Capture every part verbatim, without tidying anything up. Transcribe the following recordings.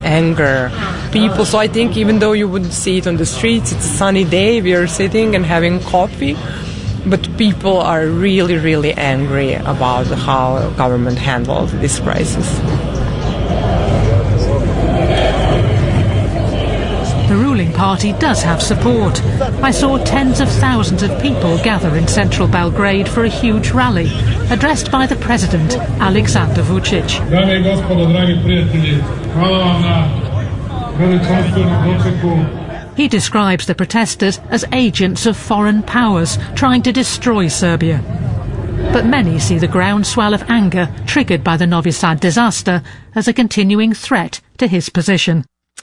anger people. So I think even though you wouldn't see it on the streets, it's a sunny day, we are sitting and having coffee, but people are really, really angry about how government handled this crisis. The ruling party does have support. I saw tens of thousands of people gather in central Belgrade for a huge rally, addressed by the president, Aleksandar Vučić. He describes the protesters as agents of foreign powers trying to destroy Serbia. But many see the groundswell of anger triggered by the Novi Sad disaster as a continuing threat to his position.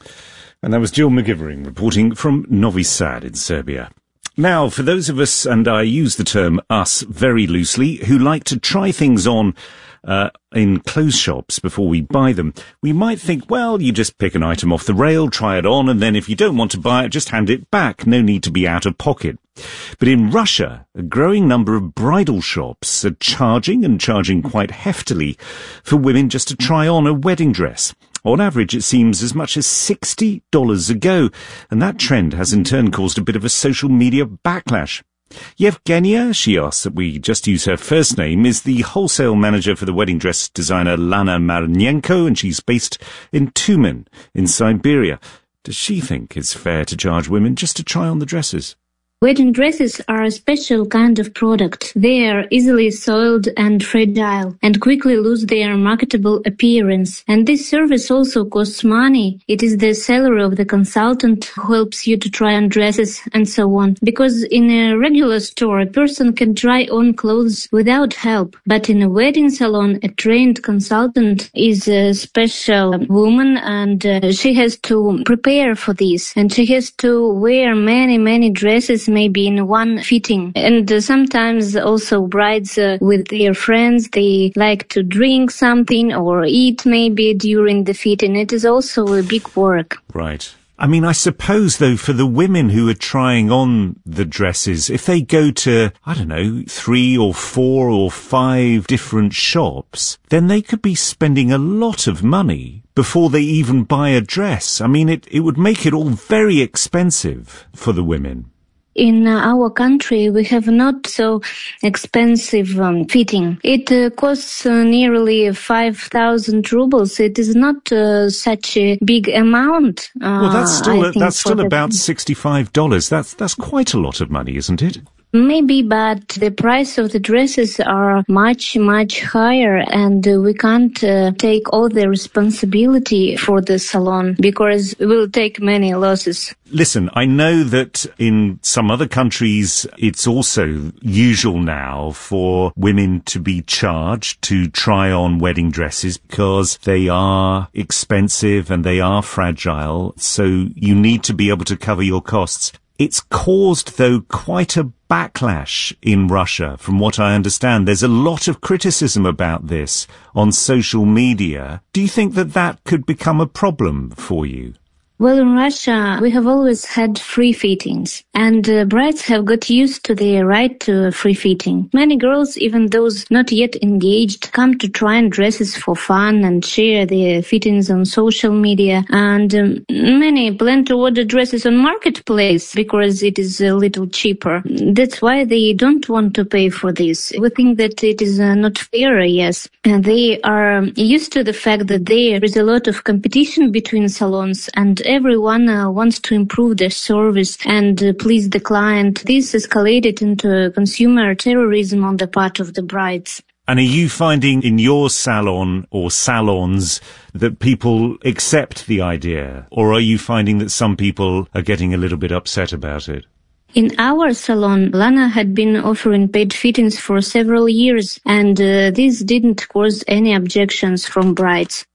And that was Jill McGivering reporting from Novi Sad in Serbia. Now, for those of us, and I use the term us very loosely, who like to try things on uh, in clothes shops before we buy them, we might think, well, you just pick an item off the rail, try it on, and then if you don't want to buy it, just hand it back. No need to be out of pocket. But in Russia, a growing number of bridal shops are charging, and charging quite heftily, for women just to try on a wedding dress. On average, it seems as much as sixty dollars a go, and that trend has in turn caused a bit of a social media backlash. Yevgenia, she asks that we just use her first name, is the wholesale manager for the wedding dress designer Lana Marnenko, and she's based in Tumen, in Siberia. Does she think it's fair to charge women just to try on the dresses? Wedding dresses are a special kind of product. They are easily soiled and fragile and quickly lose their marketable appearance. And this service also costs money. It is the salary of the consultant who helps you to try on dresses and so on. Because in a regular store, a person can try on clothes without help. But in a wedding salon, a trained consultant is a special woman, and uh, she has to prepare for this. And she has to wear many, many dresses maybe in one fitting. And uh, sometimes also brides uh, with their friends, they like to drink something or eat maybe during the fitting. It is also a big work. Right. I mean, I suppose, though, for the women who are trying on the dresses, if they go to, I don't know, three or four or five different shops, then they could be spending a lot of money before they even buy a dress. I mean, it, it would make it all very expensive for the women. In uh, our country, we have not so expensive um, fitting. It uh, costs uh, nearly five thousand rubles. It is not uh, such a big amount. Uh, well, that's still I a, think that's still the... about sixty-five dollars. That's that's quite a lot of money, isn't it? Maybe, but the price of the dresses are much, much higher, and uh, we can't uh, take all the responsibility for the salon because we will take many losses. Listen, I know that in some other countries it's also usual now for women to be charged to try on wedding dresses because they are expensive and they are fragile, so you need to be able to cover your costs. It's caused, though, quite a backlash in Russia, from what I understand. There's a lot of criticism about this on social media. Do you think that that could become a problem for you? Well, in Russia, we have always had free fittings, and uh, brides have got used to the right to free fitting. Many girls, even those not yet engaged, come to try on dresses for fun and share their fittings on social media. And um, many plan to order dresses on Marketplace because it is a little cheaper. That's why they don't want to pay for this. We think that it is uh, not fair, yes. And they are used to the fact that there is a lot of competition between salons, and everyone uh, wants to improve their service and uh, please the client. This escalated into consumer terrorism on the part of the brides. And are you finding in your salon or salons that people accept the idea? Or are you finding that some people are getting a little bit upset about it? In our salon, Lana had been offering paid fittings for several years, and uh, this didn't cause any objections from brides.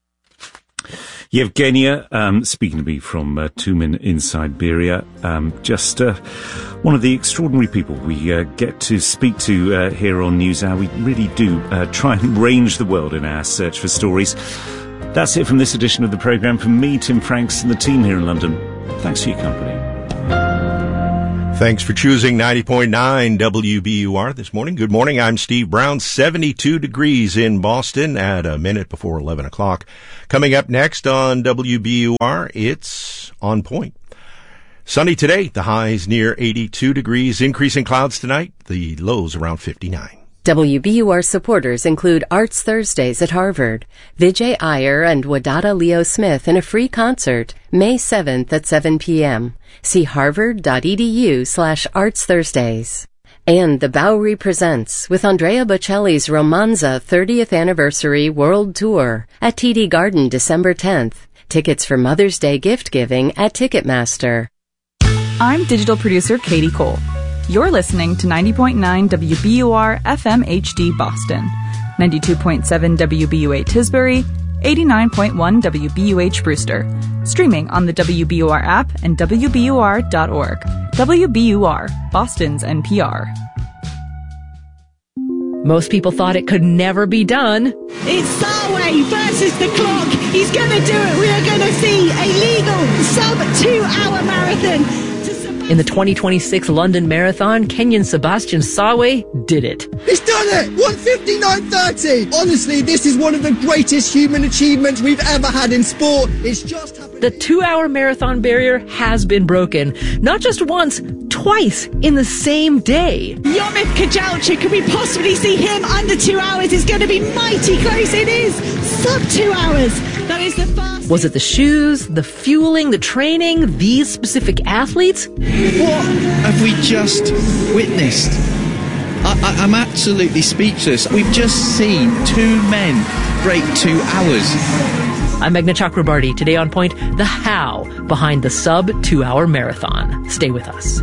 Yevgenia, um, speaking to me from uh, Tumen in Siberia, um, just uh, one of the extraordinary people we uh, get to speak to uh, here on NewsHour. We really do uh, try and range the world in our search for stories. That's it from this edition of the programme. From me, Tim Franks, and the team here in London, thanks for your company. Thanks for choosing ninety point nine W B U R this morning. Good morning. I'm Steve Brown. seventy-two degrees in Boston at a minute before eleven o'clock. Coming up next on W B U R, it's On Point. Sunny today. The highs near eighty-two degrees. Increasing clouds tonight. The lows around fifty-nine. W B U R supporters include Arts Thursdays at Harvard, Vijay Iyer and Wadada Leo Smith in a free concert, May seventh at seven p.m. See harvard.edu slash Arts Thursdays. And the Bowery Presents with Andrea Bocelli's Romanza thirtieth Anniversary World Tour at T D Garden December tenth. Tickets for Mother's Day gift giving at Ticketmaster. I'm digital producer Katie Cole. You're listening to ninety point nine W B U R F M H D Boston, ninety-two point seven W B U A Tisbury, eighty-nine point one W B U H Brewster. Streaming on the W B U R app and W B U R dot org. W B U R, Boston's N P R. Most people thought it could never be done. It's Sarway versus the clock. He's going to do it. We are going to see a legal sub-two-hour marathon. In the twenty twenty-six London Marathon, Kenyan Sebastian Sawe did it. He's done it! one fifty-nine thirty! Honestly, this is one of the greatest human achievements we've ever had in sport. It's just happened. The two-hour marathon barrier has been broken. Not just once, twice in the same day. Yomif Kajalcha, can we possibly see him under two hours? It's going to be mighty close. It is sub two hours. That is the fastest. Was it the shoes, the fueling, the training, these specific athletes? What have we just witnessed? I, I, I'm absolutely speechless. We've just seen two men break two hours. I'm Meghna Chakrabarty. Today on Point, the how behind the sub-two-hour marathon. Stay with us.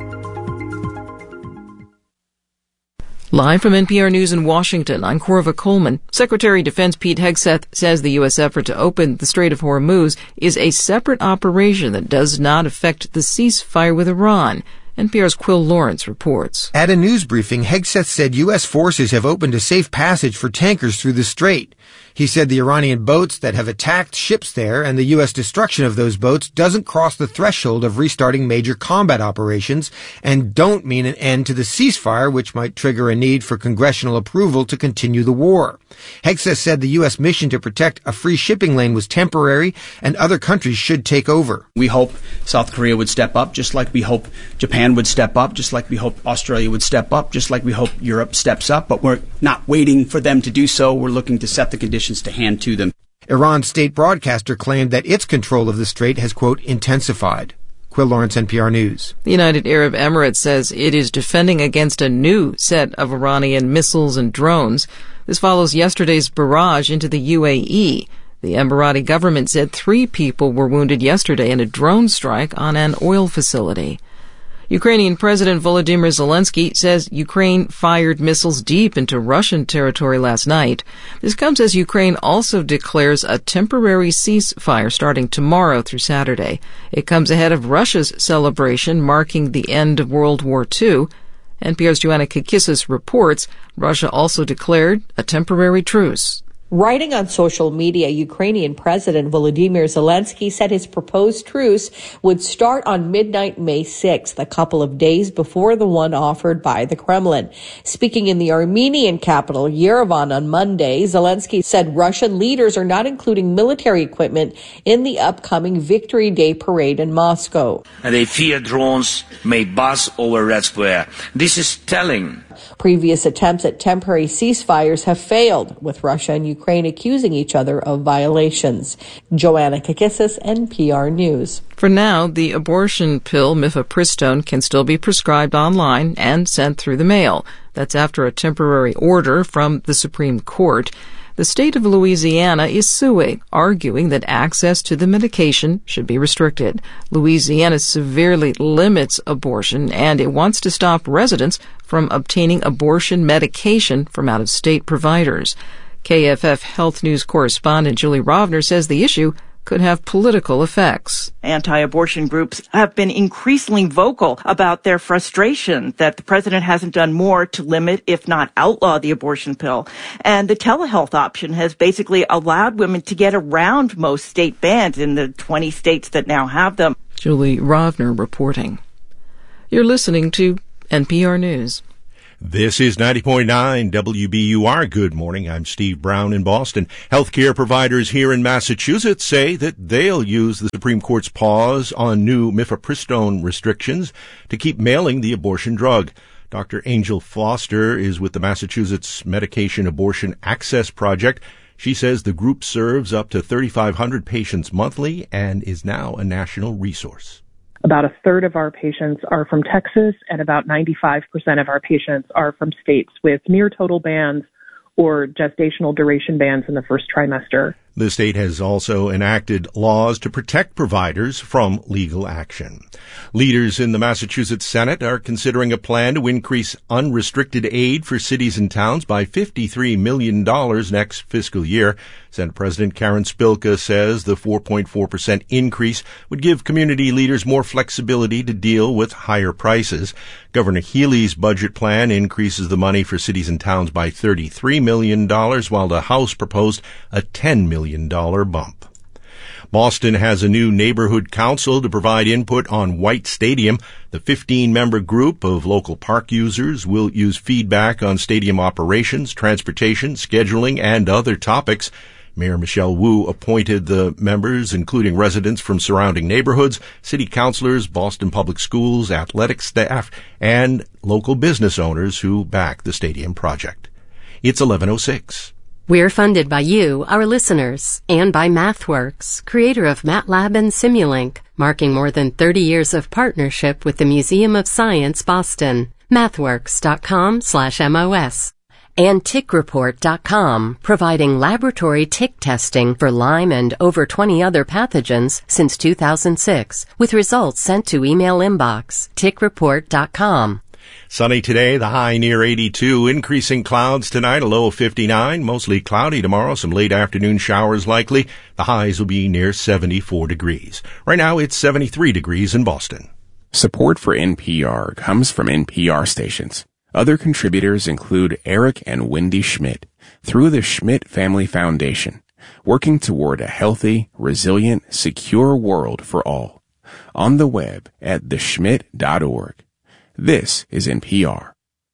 Live from N P R News in Washington, I'm Corva Coleman. Secretary of Defense Pete Hegseth says the U S effort to open the Strait of Hormuz is a separate operation that does not affect the ceasefire with Iran. N P R's Quill Lawrence reports. At a news briefing, Hegseth said U S forces have opened a safe passage for tankers through the strait. He said the Iranian boats that have attacked ships there and the U S destruction of those boats doesn't cross the threshold of restarting major combat operations and don't mean an end to the ceasefire, which might trigger a need for congressional approval to continue the war. Hegseth said the U S mission to protect a free shipping lane was temporary and other countries should take over. We hope South Korea would step up, just like we hope Japan would step up, just like we hope Australia would step up, just like we hope Europe steps up, but we're not waiting for them to do so. We're looking to set the conditions to hand to them. Iran's state broadcaster claimed that its control of the strait has, quote, intensified. Quill Lawrence, N P R News. The United Arab Emirates says it is defending against a new set of Iranian missiles and drones. This follows yesterday's barrage into the U A E. The Emirati government said three people were wounded yesterday in a drone strike on an oil facility. Ukrainian President Volodymyr Zelensky says Ukraine fired missiles deep into Russian territory last night. This comes as Ukraine also declares a temporary ceasefire starting tomorrow through Saturday. It comes ahead of Russia's celebration marking the end of World War Two. N P R's Joanna Kakissis reports Russia also declared a temporary truce. Writing on social media, Ukrainian President Volodymyr Zelensky said his proposed truce would start on midnight May sixth, a couple of days before the one offered by the Kremlin. Speaking in the Armenian capital, Yerevan, on Monday, Zelensky said Russian leaders are not including military equipment in the upcoming Victory Day parade in Moscow. They fear drones may buzz over Red Square. This is telling. Previous attempts at temporary ceasefires have failed, with Russia and Ukraine accusing each other of violations. Joanna Kakissis, N P R News. For now, the abortion pill mifepristone can still be prescribed online and sent through the mail. That's after a temporary order from the Supreme Court. The state of Louisiana is suing, arguing that access to the medication should be restricted. Louisiana severely limits abortion, and it wants to stop residents from obtaining abortion medication from out-of-state providers. K F F Health News correspondent Julie Rovner says the issue could have political effects. Anti-abortion groups have been increasingly vocal about their frustration that the president hasn't done more to limit, if not outlaw, the abortion pill. And the telehealth option has basically allowed women to get around most state bans in the twenty states that now have them. Julie Rovner reporting. You're listening to N P R News. This is ninety point nine W B U R. Good morning. I'm Steve Brown in Boston. Healthcare providers here in Massachusetts say that they'll use the Supreme Court's pause on new mifepristone restrictions to keep mailing the abortion drug. Doctor Angel Foster is with the Massachusetts Medication Abortion Access Project. She says the group serves up to thirty-five hundred patients monthly and is now a national resource. About a third of our patients are from Texas, and about ninety-five percent of our patients are from states with near total bans or gestational duration bans in the first trimester. The state has also enacted laws to protect providers from legal action. Leaders in the Massachusetts Senate are considering a plan to increase unrestricted aid for cities and towns by fifty-three million dollars next fiscal year. Senate President Karen Spilka says the four point four percent increase would give community leaders more flexibility to deal with higher prices. Governor Healey's budget plan increases the money for cities and towns by thirty-three million dollars, while the House proposed a ten million dollars bump. Boston has a new neighborhood council to provide input on White Stadium. The fifteen-member group of local park users will use feedback on stadium operations, transportation, scheduling, and other topics. Mayor Michelle Wu appointed the members, including residents from surrounding neighborhoods, city councilors, Boston Public Schools, athletic staff, and local business owners who back the stadium project. It's eleven oh six. We're funded by you, our listeners, and by MathWorks, creator of MATLAB and Simulink, marking more than thirty years of partnership with the Museum of Science, Boston. MathWorks.com slash MOS. And Tick Report dot com, providing laboratory tick testing for Lyme and over twenty other pathogens since two thousand six, with results sent to email inbox. Tick Report dot com. Sunny today, the high near eighty-two. Increasing clouds tonight, a low of fifty-nine. Mostly cloudy tomorrow, some late afternoon showers likely. The highs will be near seventy-four degrees. Right now, it's seventy-three degrees in Boston. Support for N P R comes from N P R stations. Other contributors include Eric and Wendy Schmidt through the Schmidt Family Foundation, working toward a healthy, resilient, secure world for all. On the web at the schmidt dot org. This is N P R.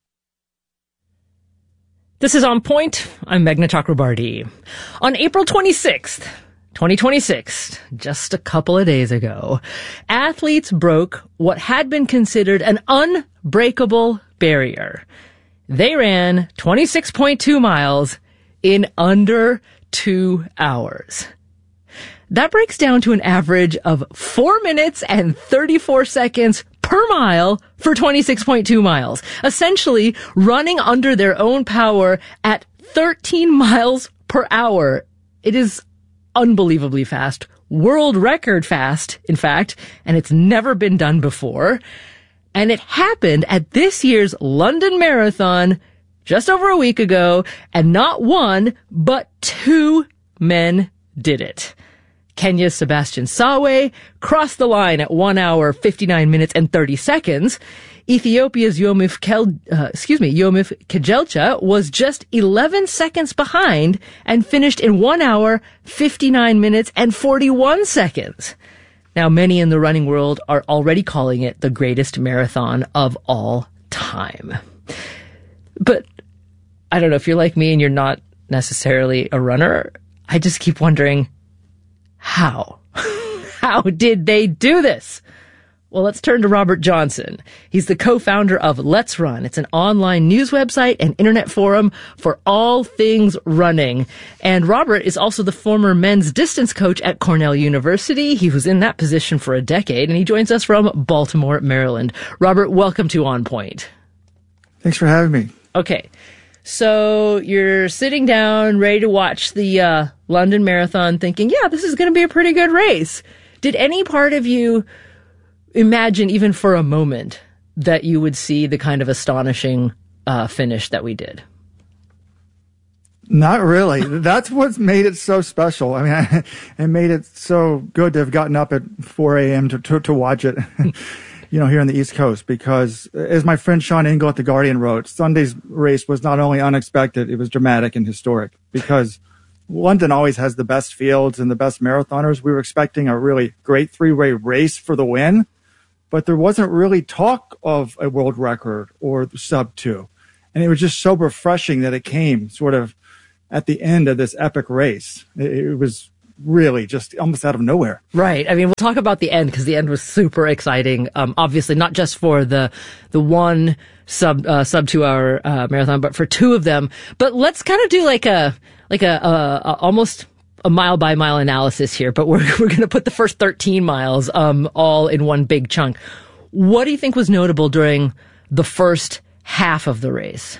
This is On Point. I'm Meghna Chakrabarti. On April twenty-sixth, twenty twenty-six, just a couple of days ago, athletes broke what had been considered an unbreakable barrier. They ran twenty-six point two miles in under two hours. That breaks down to an average of four minutes and thirty-four seconds per mile for twenty-six point two miles, essentially running under their own power at thirteen miles per hour. It is unbelievably fast, world record fast, in fact, and it's never been done before. And it happened at this year's London Marathon just over a week ago, and not one, but two men did it. Kenya's Sebastian Sawe crossed the line at one hour, fifty-nine minutes and thirty seconds. Ethiopia's Yomif Kel, uh, excuse me, Yomif Kejelcha was just eleven seconds behind and finished in one hour, fifty-nine minutes and forty-one seconds. Now, many in the running world are already calling it the greatest marathon of all time. But I don't know if you're like me and you're not necessarily a runner. I just keep wondering, how? How did they do this? Well, let's turn to Robert Johnson. He's the co-founder of Let's Run. It's an online news website and internet forum for all things running. And Robert is also the former men's distance coach at Cornell University. He was in that position for a decade, and he joins us from Baltimore, Maryland. Robert, welcome to On Point. Thanks for having me. Okay. So you're sitting down, ready to watch the uh, London Marathon, thinking, yeah, this is going to be a pretty good race. Did any part of you imagine, even for a moment, that you would see the kind of astonishing uh, finish that we did? Not really. That's what made it so special. I mean, I, it made it so good to have gotten up at four a.m. to, to, to watch it. You know, here on the East Coast, because as my friend Sean Ingle at The Guardian wrote, Sunday's race was not only unexpected, it was dramatic and historic, because London always has the best fields and the best marathoners. We were expecting a really great three-way race for the win, but there wasn't really talk of a world record or sub two. And it was just so refreshing that it came sort of at the end of this epic race. It, it was really just almost out of nowhere. Right. I mean, we'll talk about the end because the end was super exciting. Um, obviously not just for the, the one sub, uh, sub two hour, uh, marathon, but for two of them. But let's kind of do like a, like a, a, a almost a mile by mile analysis here, but we're, we're going to put the first thirteen miles, um, all in one big chunk. What do you think was notable during the first half of the race?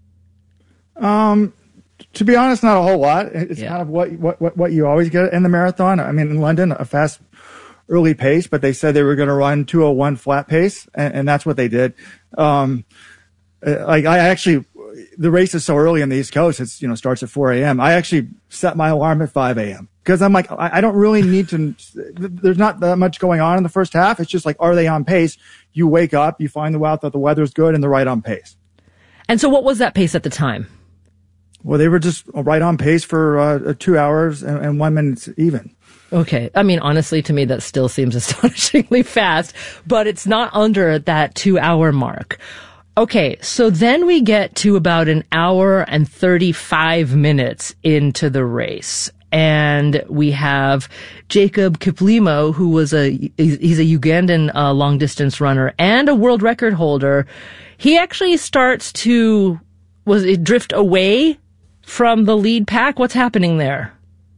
Um, To be honest, not a whole lot. It's yeah. kind of what, what what you always get in the marathon. I mean, in London, a fast early pace, but they said they were going to run two oh one flat pace, and, and that's what they did. Um, like I actually, the race is so early on the East Coast. It's, you know, starts at four a.m. I actually set my alarm at five a.m. because I'm like, I, I don't really need to. There's not that much going on in the first half. It's just like, are they on pace? You wake up, you find out that the weather's good, and they're right on pace. And so, what was that pace at the time? Well, they were just right on pace for uh, two hours and, and one minute even. Okay. I mean, honestly, to me, that still seems astonishingly fast, but it's not under that two hour mark. Okay. So then we get to about an hour and thirty-five minutes into the race. And we have Jacob Kiplimo, who was a, he's a Ugandan uh, long distance runner and a world record holder. He actually starts to, was it drift away from the lead pack? What's happening there?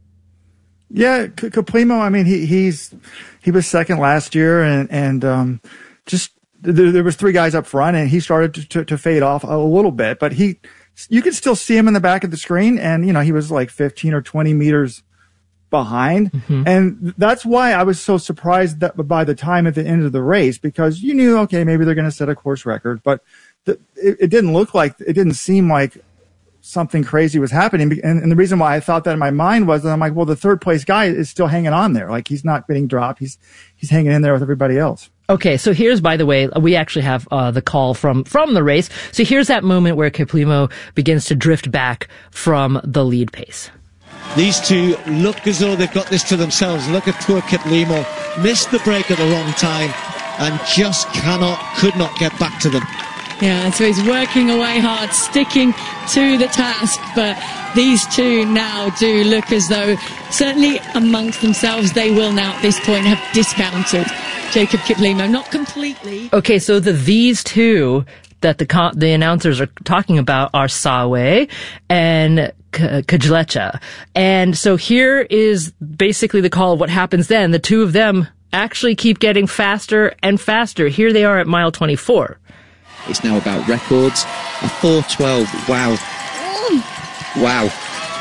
Yeah, Kiplimo, I mean, he, he's, he was second last year and, and, um, just, there, there was three guys up front and he started to, to, to fade off a little bit, but he, you could still see him in the back of the screen and, you know, he was like fifteen or twenty meters behind. Mm-hmm. And that's why I was so surprised that by the time at the end of the race, because you knew, okay, maybe they're going to set a course record, but the, it, it didn't look like, it didn't seem like something crazy was happening. And, and the reason why I thought that in my mind was that I'm like, well, the third place guy is still hanging on there. Like he's not getting dropped. He's, he's hanging in there with everybody else. Okay. So here's, by the way, we actually have, uh, the call from, from the race. So here's that moment where Kiplimo begins to drift back from the lead pace. These two look as though they've got this to themselves. Look at poor Kiplimo. Missed the break at the wrong time and just cannot, could not get back to them. Yeah, so he's working away hard, sticking to the task, but these two now do look as though, certainly amongst themselves, they will now at this point have discounted Jacob Kiplimo. Not completely. Okay, so the these two that the the announcers are talking about are Sawe and Kajlecha. And so here is basically the call of what happens then. The two of them actually keep getting faster and faster. Here they are at mile twenty-four. It's now about records. A four twelve. Wow. Wow.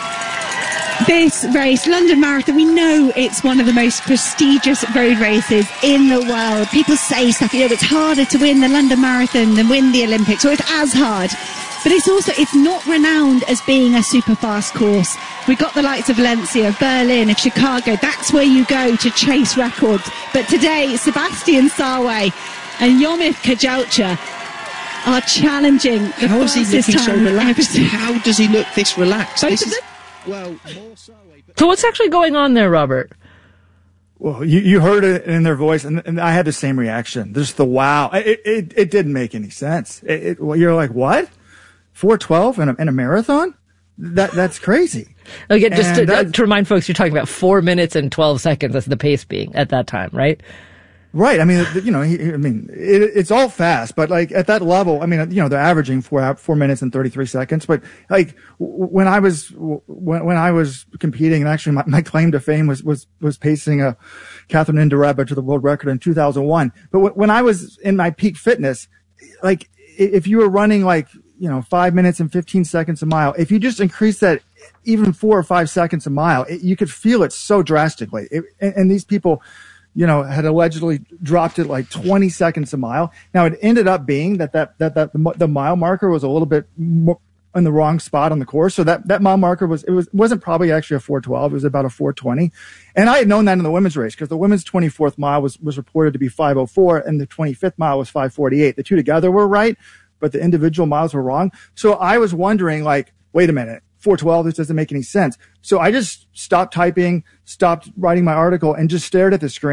This race, London Marathon, we know it's one of the most prestigious road races in the world. People say stuff, you know, it's harder to win the London Marathon than win the Olympics, or it's as hard. But it's also, it's not renowned as being a super fast course. We've got the likes of Valencia, of Berlin, of Chicago. That's where you go to chase records. But today, Sebastian Sawe and Yomif Kajaucha are challenging the How is he looking so relaxed? Ever. How does he look this relaxed? Both This of is, them? well, more so. So what's actually going on there, Robert? Well, you, you heard it in their voice, and, and I had the same reaction. Just the wow. It, it, it didn't make any sense. It, it, well, you're like, what? four twelve in a, in a marathon? That That's crazy. Again, just to, that, to remind folks, you're talking about four minutes and twelve seconds as the pace being at that time, right? Right. I mean, you know, he, I mean, it, it's all fast, but like at that level, I mean, you know, they're averaging four, four minutes and thirty-three seconds. But like when I was, when, when I was competing, and actually my, my claim to fame was, was, was pacing a Catherine Ndareba to the world record in two thousand one. But when I was in my peak fitness, like if you were running like, you know, five minutes and fifteen seconds a mile, if you just increase that even four or five seconds a mile, it, you could feel it so drastically. It, and, and these people, you know, had allegedly dropped it like twenty seconds a mile. Now it ended up being that that, that, that the, the mile marker was a little bit more in the wrong spot on the course. So that, that mile marker was, it was, wasn't probably actually a four twelve. It was about a four twenty. And I had known that in the women's race because the women's twenty-fourth mile was, was reported to be five oh four and the twenty-fifth mile was five forty-eight. The two together were right, but the individual miles were wrong. So I was wondering like, wait a minute. four twelve, this doesn't make any sense. So I just stopped typing, stopped writing my article, and just stared at the screen.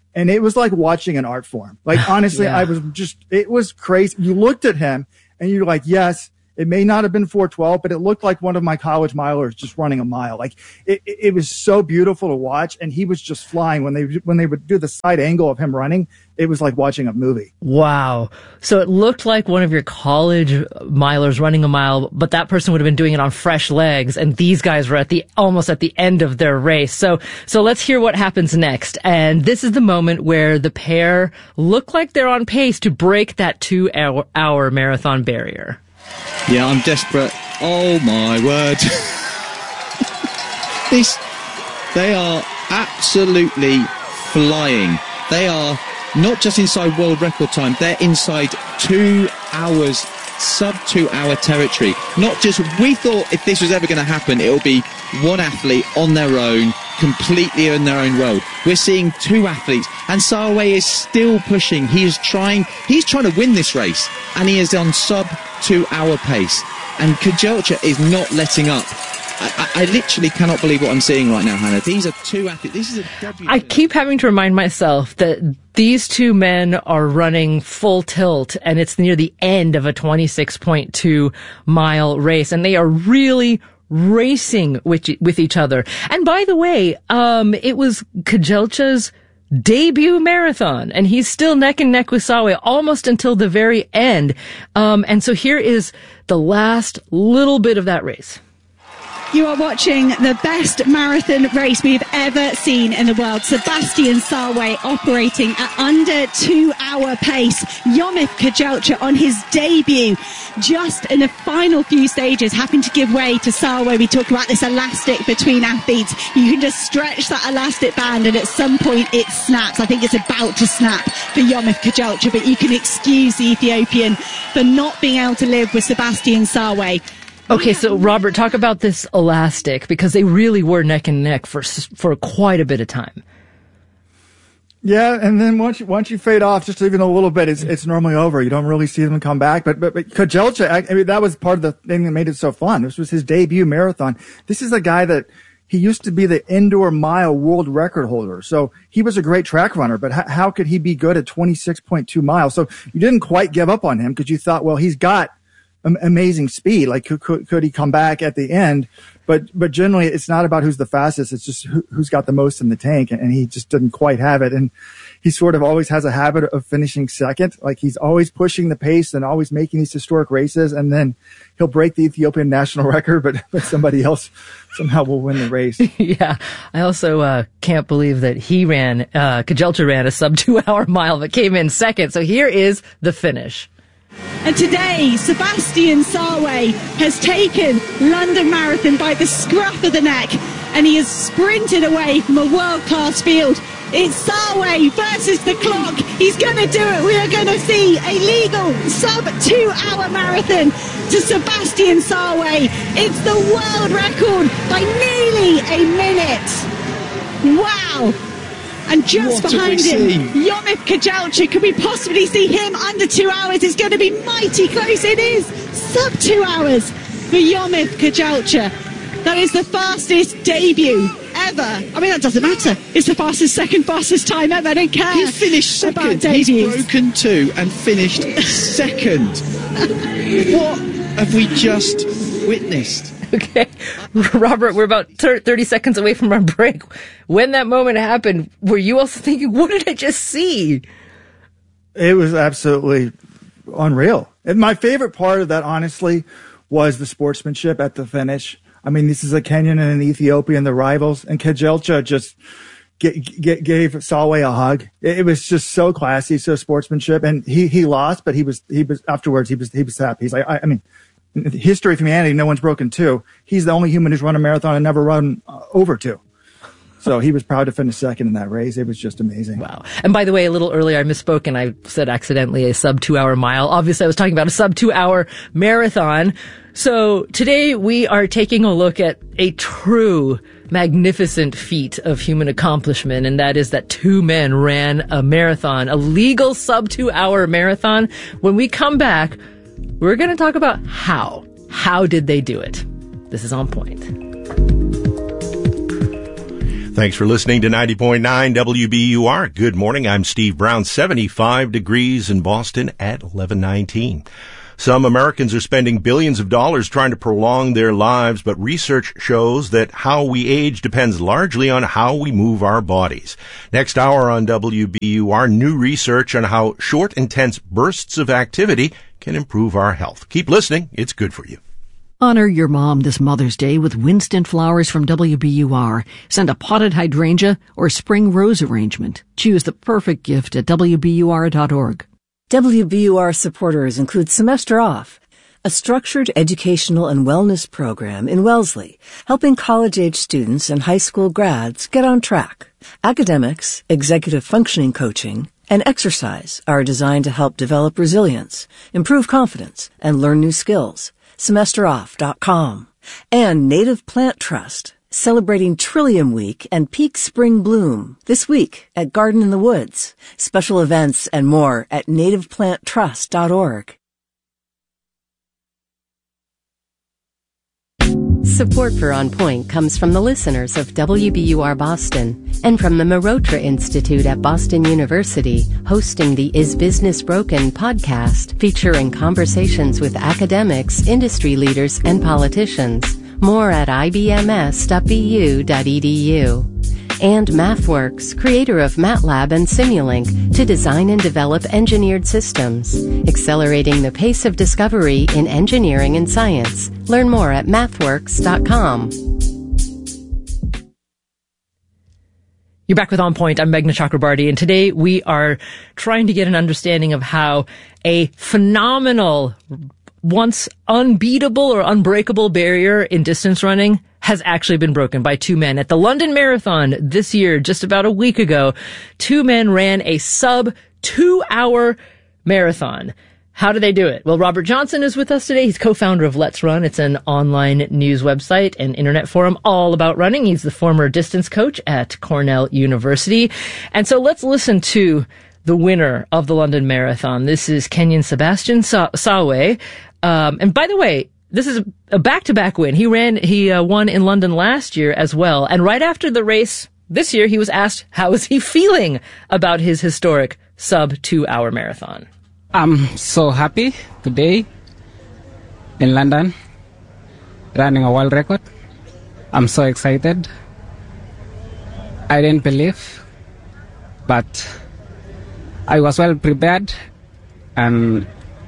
And it was like watching an art form. Like, honestly, Yeah. I was just, it was crazy. You looked at him and you're like, yes, it may not have been four twelve, but it looked like one of my college milers just running a mile. Like, it, it, it was so beautiful to watch. And he was just flying when they, when they would do the side angle of him running. It was like watching a movie. Wow. So it looked like one of your college milers running a mile, but that person would have been doing it on fresh legs. And these guys were at the, almost at the end of their race. So, so let's hear what happens next. And this is the moment where the pair look like they're on pace to break that two hour, hour marathon barrier. Yeah, I'm desperate. Oh my word. This, they are absolutely flying. They are not just inside world record time, they're inside two hours, sub two hour territory. Not just, we thought if this was ever going to happen, it would be one athlete on their own, completely in their own world. We're seeing two athletes, and Sarway is still pushing. He is trying, he's trying to win this race, and he is on sub two hour pace. And Kejelcha is not letting up. I, I, I literally cannot believe what I'm seeing right now, Hannah. These are two athletes. This is a W. I keep having to remind myself that these two men are running full tilt, and it's near the end of a twenty-six point two mile race, and they are really racing with with each other. And by the way, um, it was Kejelcha's debut marathon, and he's still neck and neck with Sarway almost until the very end. Um, and so here is the last little bit of that race. You are watching the best marathon race we've ever seen in the world. Sebastian Sarway operating at under two hour pace. Yomif Kejelcha on his debut, just in the final few stages, having to give way to Sarway. We talked about this elastic between athletes. You can just stretch that elastic band and at some point it snaps. I think it's about to snap for Yomif Kejelcha, but you can excuse the Ethiopian for not being able to live with Sebastian Sarway. Okay, so Robert, talk about this elastic, because they really were neck and neck for for quite a bit of time. Yeah, and then once you, once you fade off just even a little bit, it's it's normally over. You don't really see them come back. But but, but Kejelcha, I mean, that was part of the thing that made it so fun. This was his debut marathon. This is a guy that he used to be the indoor mile world record holder. So he was a great track runner, but h- how could he be good at twenty-six point two miles? So you didn't quite give up on him because you thought, well, he's got amazing speed. Like, could, could, could he come back at the end? But, but generally it's not about who's the fastest. It's just who, who's got the most in the tank. And, and he just didn't quite have it. And he sort of always has a habit of finishing second. Like, he's always pushing the pace and always making these historic races. And then he'll break the Ethiopian national record, but, but somebody else somehow will win the race. Yeah. I also, uh, can't believe that he ran, uh, Kejelcha ran a sub two hour mile, but came in second. So here is the finish. And today, Sebastian Sarway has taken London Marathon by the scruff of the neck, and he has sprinted away from a world-class field. It's Sarway versus the clock. He's going to do it. We are going to see a legal sub-two-hour marathon to Sebastian Sarway. It's the world record by nearly a minute. Wow. And just What behind have we him, seen? Yomif Kejelcha. Can we possibly see him under two hours? It's going to be mighty close. It is sub two hours for Yomif Kejelcha. That is the fastest debut ever. I mean, that doesn't matter. It's the fastest, second fastest time ever. I don't care. He finished about second. debuts. He's broken two and finished second. What have we just witnessed? Okay. Robert, we're about thirty seconds away from our break. When that moment happened, were you also thinking, what did I just see? It was absolutely unreal. And my favorite part of that, honestly, was the sportsmanship at the finish. I mean, this is a Kenyan and an Ethiopian, the rivals, and Kejelcha just g- g- gave Sarway a hug. It, it was just so classy, so sportsmanship. And he, he lost, but he was, he was, afterwards, he was, he was happy. He's like, I, I mean, in the history of humanity, no one's broken two. He's the only human who's run a marathon and never run uh, over two. So he was proud to finish second in that race. It was just amazing. Wow. And by the way, a little earlier I misspoke and I said accidentally a sub two hour mile. Obviously I was talking about a sub two hour marathon. So today we are taking a look at a true magnificent feat of human accomplishment, and that is that two men ran a marathon, a legal sub two hour marathon. When we come back, we're going to talk about how. How did they do it? This is On Point. Thanks for listening to ninety point nine W B U R. Good morning. I'm Steve Brown. seventy-five degrees in Boston at eleven nineteen. Some Americans are spending billions of dollars trying to prolong their lives, but research shows that how we age depends largely on how we move our bodies. Next hour on W B U R, new research on how short, intense bursts of activity can improve our health. Keep listening. It's good for you. Honor your mom this Mother's Day with Winston flowers from W B U R. Send a potted hydrangea or spring rose arrangement. Choose the perfect gift at W B U R dot org. W B U R supporters include Semester Off, a structured educational and wellness program in Wellesley, helping college-age students and high school grads get on track. Academics, executive functioning coaching, and exercise are designed to help develop resilience, improve confidence, and learn new skills. semester off dot com. And Native Plant Trust, celebrating Trillium Week and Peak Spring Bloom this week at Garden in the Woods. Special events and more at native plant trust dot org. Support for On Point comes from the listeners of W B U R Boston and from the Marotra Institute at Boston University, hosting the Is Business Broken podcast featuring conversations with academics, industry leaders, and politicians. More at I B M S dot B U dot E D U. And MathWorks, creator of MATLAB and Simulink, to design and develop engineered systems, accelerating the pace of discovery in engineering and science. Learn more at mathworks dot com. You're back with On Point. I'm Meghna Chakrabarty, and today we are trying to get an understanding of how a phenomenal, once unbeatable or unbreakable barrier in distance running has actually been broken by two men. At the London Marathon this year, just about a week ago, two men ran a sub two hour marathon. How did they do it? Well, Robert Johnson is with us today. He's co-founder of Let's Run. It's an online news website and internet forum all about running. He's the former distance coach at Cornell University. And so let's listen to the winner of the London Marathon. This is Kenyan Sebastian Sa- Sawe. Um, and by the way, this is a back-to-back win. He ran, he uh, won in London last year as well. And right after the race this year, he was asked, how is he feeling about his historic sub two hour marathon? I'm so happy today in London, running a world record. I'm so excited. I didn't believe, but I was well prepared, and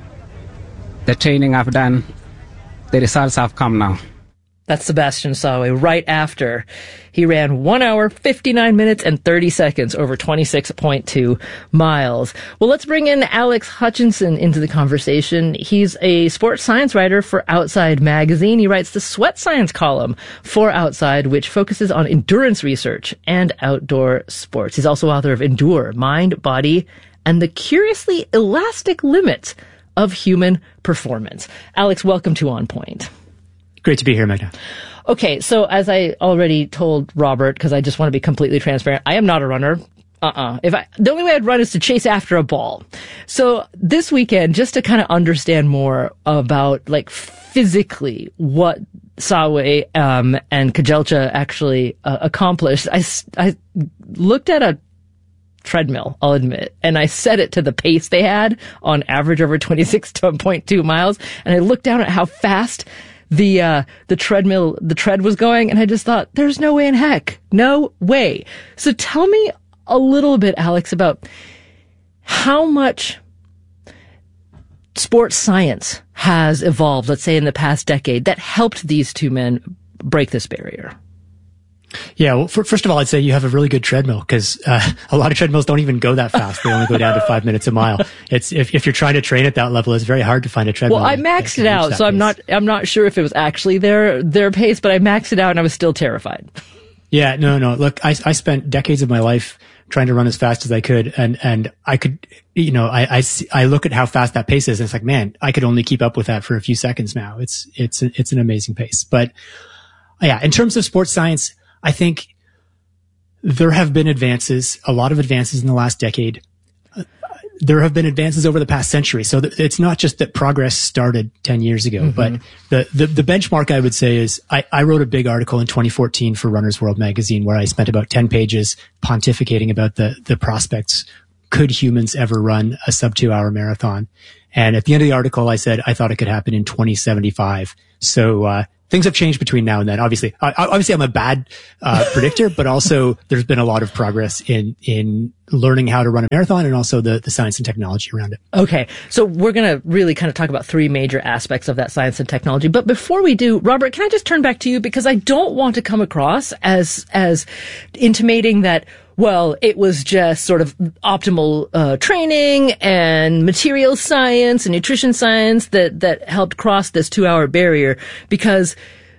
the training I've done, the results have come now. That's Sebastian Sawe. Right after he ran one hour, fifty-nine minutes, and thirty seconds over twenty-six point two miles. Well, let's bring in Alex Hutchinson into the conversation. He's a sports science writer for Outside Magazine. He writes the Sweat Science column for Outside, which focuses on endurance research and outdoor sports. He's also author of Endure, Mind, Body, and the Curiously Elastic Limits of Human Performance. Alex, welcome to On Point. Great to be here, Meghna. Okay, so as I already told Robert, because I just want to be completely transparent, I am not a runner. Uh-uh. If I, the only way I'd run is to chase after a ball. So this weekend, just to kind of understand more about, like, physically what Sawe um, and Kejelcha actually uh, accomplished, I, I looked at a treadmill, I'll admit, and I set it to the pace they had on average over twenty-six point two miles, and I looked down at how fast the uh the treadmill the tread was going, and I just thought, there's no way in heck, no way. So tell me a little bit, Alex, about how much sports science has evolved, let's say in the past decade, that helped these two men break this barrier. Yeah, well, for, first of all, I'd say you have a really good treadmill, because uh, a lot of treadmills don't even go that fast. They only go down to five minutes a mile. It's if, if you're trying to train at that level, it's very hard to find a treadmill. Well, I maxed it out, so I'm not I'm not sure if it was actually their their pace, but I maxed it out and I was still terrified. Yeah, no, no. Look, I I spent decades of my life trying to run as fast as I could, and and I could, you know, I I, see, I look at how fast that pace is, and it's like, man, I could only keep up with that for a few seconds now. It's it's it's an amazing pace. But yeah, in terms of sports science, I think there have been advances, a lot of advances in the last decade. there have been advances over the past century. So th- it's not just that progress started ten years ago, mm-hmm. but the, the, the benchmark I would say is I, I wrote a big article in twenty fourteen for Runner's World magazine where I spent about ten pages pontificating about the, the prospects. Could humans ever run a sub two hour marathon? And at the end of the article, I said I thought it could happen in twenty seventy-five. So, uh, things have changed between now and then. Obviously, I, obviously I'm a bad, uh, predictor, but also there's been a lot of progress in, in learning how to run a marathon and also the, the science and technology around it. Okay. So we're going to really kind of talk about three major aspects of that science and technology. But before we do, Robert, can I just turn back to you? Because I don't want to come across as, as intimating that, well, it was just sort of optimal uh, training and material science and nutrition science that, that helped cross this two-hour barrier because,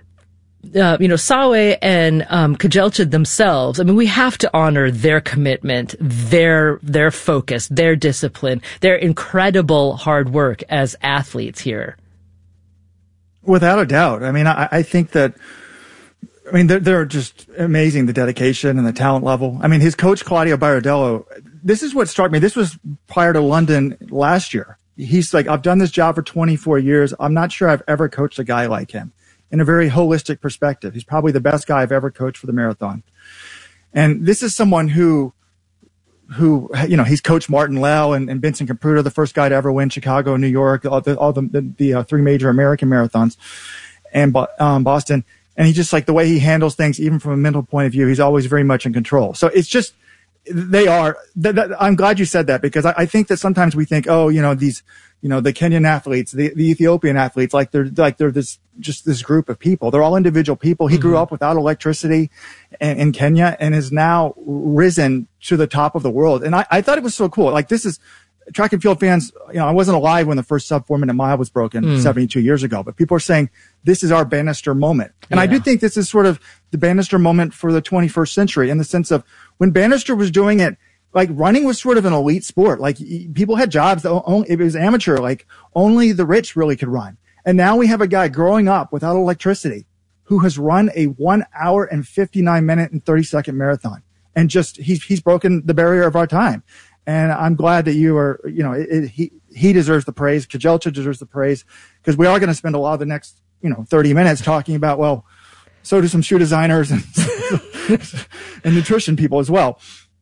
uh, you know, Sawe and um, Kejelcha themselves, I mean, we have to honor their commitment, their their focus, their discipline, their incredible hard work as athletes here. Without a doubt. I mean, I, I think that I mean, they're, they're just amazing, the dedication and the talent level. I mean, his coach, Claudio Baradello, this is what struck me. This was prior to London last year. He's like, I've done this job for twenty-four years. I'm not sure I've ever coached a guy like him in a very holistic perspective. He's probably the best guy I've ever coached for the marathon. And this is someone who, who, you know, he's coached Martin Lau and, and Vincent Caputo, the first guy to ever win Chicago, New York, all the, all the, the, the uh, three major American marathons and um, Boston. And he just like the way he handles things, even from a mental point of view, he's always very much in control. So it's just, they are, th- th- I'm glad you said that because I, I think that sometimes we think, oh, you know, these, you know, the Kenyan athletes, the, the Ethiopian athletes, like they're, like they're this, just this group of people. They're all individual people. He mm-hmm. grew up without electricity in, in Kenya and has now risen to the top of the world. And I, I thought it was so cool. Like this is, track and field fans, you know, I wasn't alive when the first sub four minute mile was broken mm. seventy-two years ago, but people are saying this is our Bannister moment. And yeah. I do think this is sort of the Bannister moment for the twenty-first century in the sense of when Bannister was doing it, like running was sort of an elite sport. Like people had jobs that only, it was amateur, like only the rich really could run. And now we have a guy growing up without electricity who has run a one hour and fifty-nine minute and thirty second marathon. And just, he's, he's broken the barrier of our time. And I'm glad that you are, you know, it, it, he, he deserves the praise. Kejelcha deserves the praise because we are going to spend a lot of the next, you know, thirty minutes talking about, well, so do some shoe designers and, and nutrition people as well.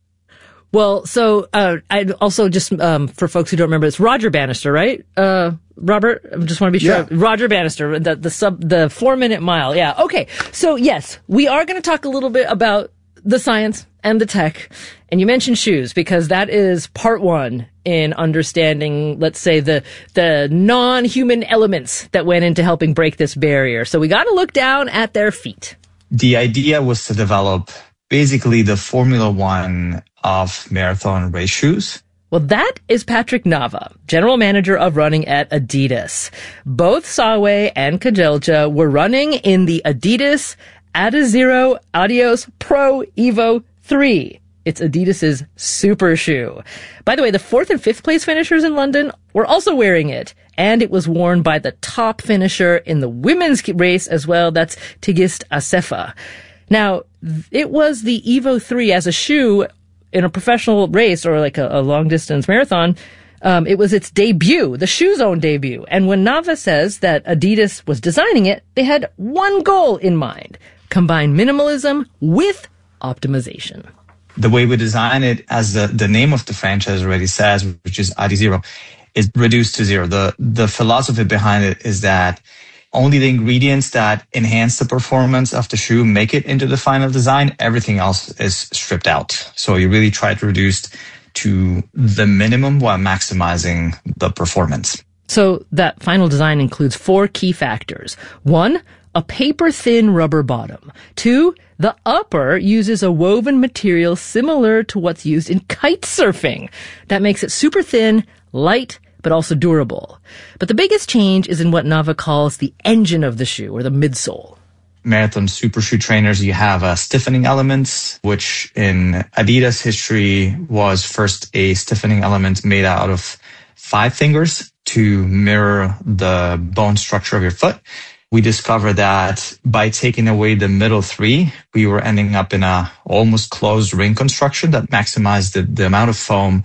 Well, so, uh, I also just, um, for folks who don't remember, it's Roger Bannister, right? Uh, Robert, I just want to be sure. Yeah. Roger Bannister, the, the sub, the four minute mile. Yeah. Okay. So yes, we are going to talk a little bit about the science and the tech. And you mentioned shoes because that is part one in understanding, let's say, the, the non-human elements that went into helping break this barrier. So we got to look down at their feet. The idea was to develop basically the Formula One of marathon race shoes. Well, that is Patrick Nava, general manager of running at Adidas. Both Sawe and Kejelcha were running in the Adidas Adizero Adios Pro Evo three. It's Adidas's super shoe. By the way, the fourth and fifth place finishers in London were also wearing it, and it was worn by the top finisher in the women's race as well. That's Tigist Assefa. Now, it was the Evo three as a shoe in a professional race or like a, a long distance marathon. Um, it was its debut, the shoe's own debut. And when Nava says that Adidas was designing it, they had one goal in mind: combine minimalism with optimization. The way we design it, as the, the name of the franchise already says, which is Adizero, is reduced to zero. The, the philosophy behind it is that only the ingredients that enhance the performance of the shoe make it into the final design. Everything else is stripped out. So you really try to reduce to the minimum while maximizing the performance. So that final design includes four key factors. One, a paper-thin rubber bottom. Two, the upper uses a woven material similar to what's used in kite surfing. That makes it super thin, light, but also durable. But the biggest change is in what Nava calls the engine of the shoe, or the midsole. Marathon super shoe trainers, you have a stiffening element, which in Adidas history was first a stiffening element made out of five fingers to mirror the bone structure of your foot. We discovered that by taking away the middle three, we were ending up in a almost closed ring construction that maximized the, the amount of foam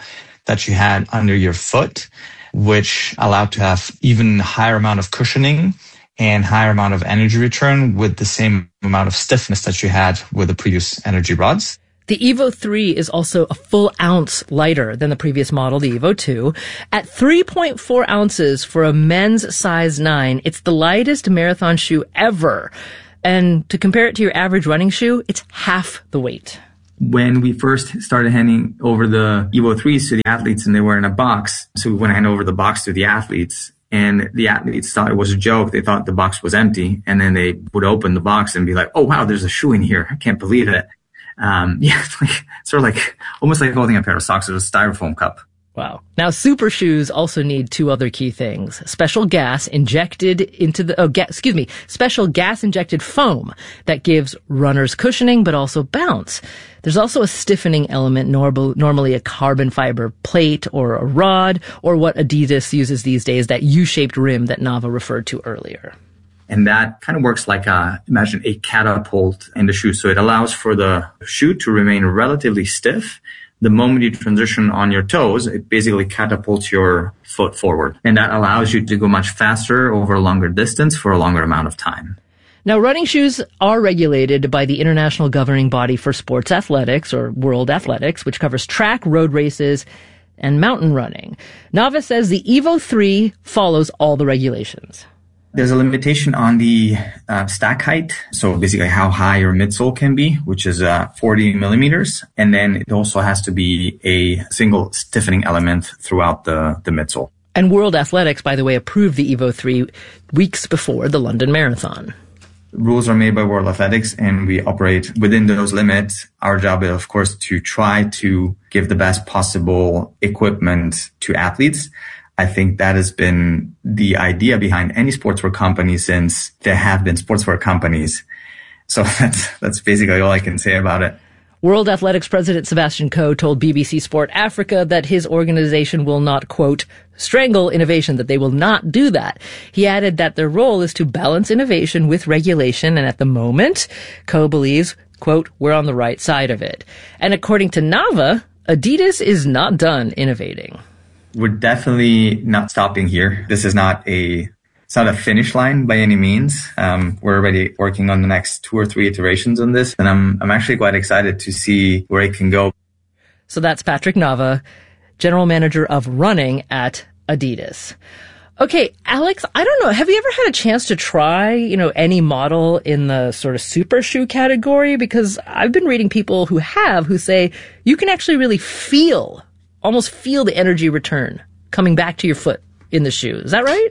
that you had under your foot, which allowed to have even higher amount of cushioning and higher amount of energy return with the same amount of stiffness that you had with the previous energy rods. The Evo three is also a full ounce lighter than the previous model, the Evo two. At three point four ounces for a men's size nine, it's the lightest marathon shoe ever. And to compare it to your average running shoe, it's half the weight. When we first started handing over the Evo threes to the athletes and they were in a box, so we went to hand over the box to the athletes, and the athletes thought it was a joke. They thought the box was empty, and then they would open the box and be like, oh, wow, there's a shoe in here. I can't believe it. Um, yeah, it's like, sort of like, almost like holding a pair of socks with a styrofoam cup. Wow. Now, super shoes also need two other key things. Special gas injected into the, oh, ga- excuse me, special gas injected foam that gives runners cushioning, but also bounce. There's also a stiffening element, normal, normally a carbon fiber plate or a rod, or what Adidas uses these days, that U-shaped rim that Nava referred to earlier. And that kind of works like, a, imagine a catapult in the shoe. So it allows for the shoe to remain relatively stiff. The moment you transition on your toes, it basically catapults your foot forward. And that allows you to go much faster over a longer distance for a longer amount of time. Now, running shoes are regulated by the International Governing Body for Sports Athletics, or World Athletics, which covers track, road races, and mountain running. Nava says the Evo three follows all the regulations. There's a limitation on the uh, stack height. So basically how high your midsole can be, which is uh, forty millimeters. And then it also has to be a single stiffening element throughout the, the midsole. And World Athletics, by the way, approved the Evo three weeks before the London Marathon. Rules are made by World Athletics and we operate within those limits. Our job is, of course, to try to give the best possible equipment to athletes. I think that has been the idea behind any sportswear company since there have been sportswear companies. So that's, that's basically all I can say about it. World Athletics President Sebastian Coe told B B C Sport Africa that his organization will not, quote, strangle innovation, that they will not do that. He added that their role is to balance innovation with regulation, and at the moment, Coe believes, quote, we're on the right side of it. And according to Nava, Adidas is not done innovating. We're definitely not stopping here. This is not a, it's not a finish line by any means. Um, we're already working on the next two or three iterations on this, and I'm, I'm actually quite excited to see where it can go. So that's Patrick Nava, General Manager of Running at Adidas. Okay, Alex, I don't know. Have you ever had a chance to try, you know, any model in the sort of super shoe category? Because I've been reading people who have, who say you can actually really feel almost feel the energy return coming back to your foot in the shoe. Is that right?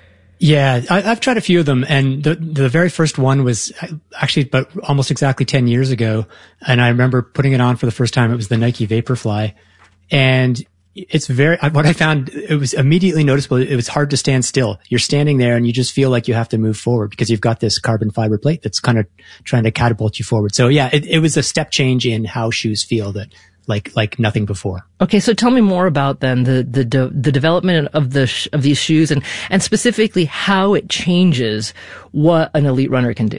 Yeah, I, I've tried a few of them, and the the very first one was actually but almost exactly ten years ago, and I remember putting it on for the first time. It was the Nike Vaporfly, and it's very, what I found, it was immediately noticeable. It was hard to stand still. You're standing there and you just feel like you have to move forward because you've got this carbon fiber plate that's kind of trying to catapult you forward. So yeah, it, it was a step change in how shoes feel that like, like nothing before. Okay. So tell me more about then the, the, de- the development of the, sh- of these shoes and, and specifically how it changes what an elite runner can do.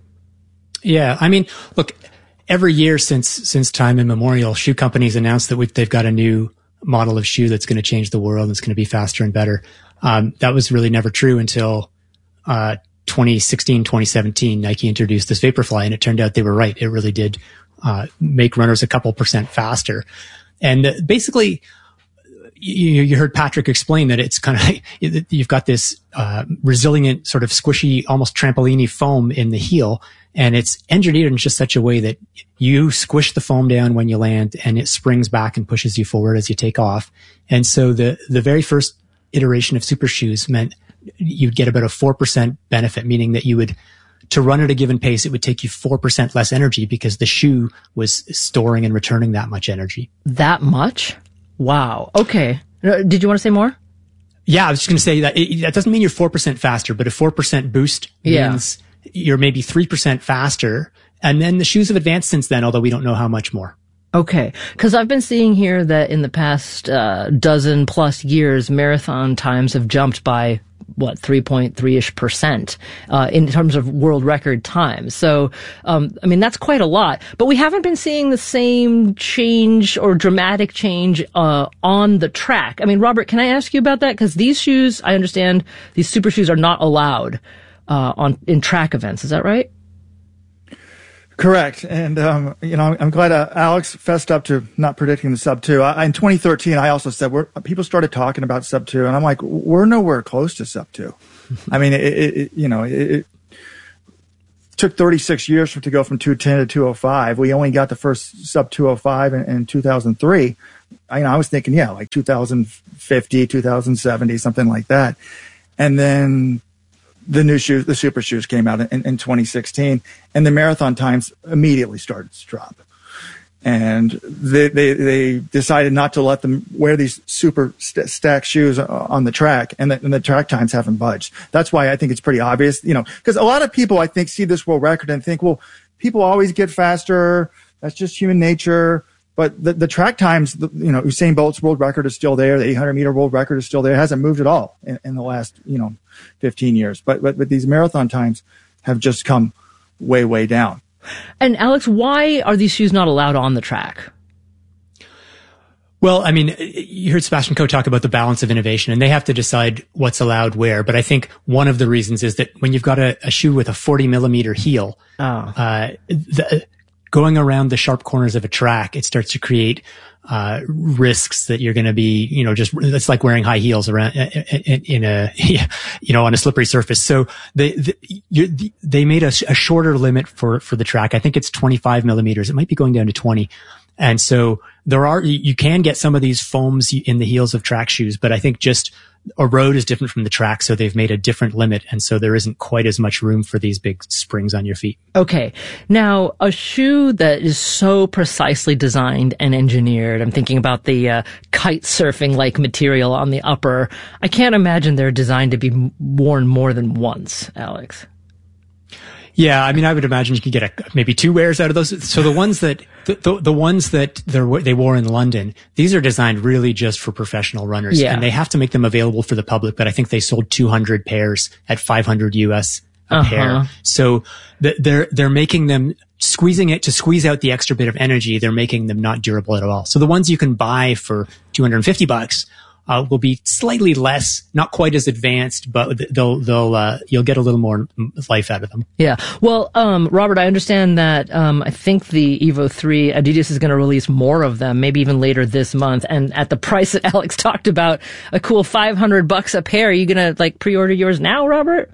Yeah. I mean, look, every year since, since time immemorial, shoe companies announce that we've, they've got a new model of shoe that's going to change the world and it's going to be faster and better. Um, that was really never true until, uh, twenty sixteen, twenty seventeen, Nike introduced this Vaporfly, and it turned out they were right. It really did, uh, make runners a couple percent faster. And uh, basically, you, you heard Patrick explain that it's kind of, you've got this, uh, resilient sort of squishy, almost trampoline-y foam in the heel. And it's engineered in just such a way that you squish the foam down when you land and it springs back and pushes you forward as you take off. And so the, the very first iteration of super shoes meant you'd get about a four percent benefit, meaning that you would, to run at a given pace, it would take you four percent less energy because the shoe was storing and returning that much energy. That much? Wow. Okay. Did you want to say more? Yeah, I was just going to say that it, that doesn't mean you're four percent faster, but a four percent boost means yeah. you're maybe three percent faster. And then the shoes have advanced since then, although we don't know how much more. Okay. Because I've been seeing here that in the past uh, dozen plus years, marathon times have jumped by what, three point three ish percent, uh, in terms of world record time. So, um, I mean, that's quite a lot, but we haven't been seeing the same change or dramatic change, uh, on the track. I mean, Robert, can I ask you about that? Cause these shoes, I understand these super shoes are not allowed, uh, on, in track events. Is that right? Correct. And, um, you know, I'm glad uh, Alex fessed up to not predicting the sub two. I, in twenty thirteen, I also said, we're, people started talking about sub two, and I'm like, we're nowhere close to sub two. I mean, it, it, it you know, it, it took thirty-six years for it to go from two ten to two oh five. We only got the first sub two oh five in, in two thousand three. I, you know, I was thinking, yeah, like two thousand fifty, two thousand seventy, something like that. And then the new shoes, the super shoes came out in, in twenty sixteen, and the marathon times immediately started to drop. And they, they, they decided not to let them wear these super st- stacked shoes on the track, and the, and the track times haven't budged. That's why I think it's pretty obvious, you know, because a lot of people, I think, see this world record and think, well, people always get faster. That's just human nature. But the, the track times, the, you know, Usain Bolt's world record is still there. The eight hundred meter world record is still there. It hasn't moved at all in, in the last, you know, fifteen years. But, but, but these marathon times have just come way, way down. And Alex, why are these shoes not allowed on the track? Well, I mean, you heard Sebastian Coe talk about the balance of innovation, and they have to decide what's allowed where. But I think one of the reasons is that when you've got a, a shoe with a forty millimeter heel, oh. uh, the, going around the sharp corners of a track, it starts to create uh risks that you're going to be, you know, just, it's like wearing high heels around in, in a, you know, on a slippery surface. So they, the, you, they made a, a shorter limit for, for the track. I think it's twenty-five millimeters. It might be going down to twenty. And so there are, you can get some of these foams in the heels of track shoes, but I think just a road is different from the track. So they've made a different limit. And so there isn't quite as much room for these big springs on your feet. Okay. Now, a shoe that is so precisely designed and engineered, I'm thinking about the uh, kite surfing like material on the upper. I can't imagine they're designed to be worn more than once, Alex. Yeah, I mean, I would imagine you could get a, maybe two wears out of those. So the ones that, the, the, the ones that they wore in London, these are designed really just for professional runners. Yeah. And they have to make them available for the public, but I think they sold two hundred pairs at five hundred U S a Uh-huh. pair. So th- they're, they're making them, squeezing it to squeeze out the extra bit of energy. They're making them not durable at all. So the ones you can buy for two hundred fifty bucks, Uh, will be slightly less, not quite as advanced, but they'll, they'll, uh, you'll get a little more life out of them. Yeah. Well, um, Robert, I understand that, um, I think the Evo three, Adidas is going to release more of them, maybe even later this month. And at the price that Alex talked about, a cool five hundred bucks a pair, are you going to like pre-order yours now, Robert?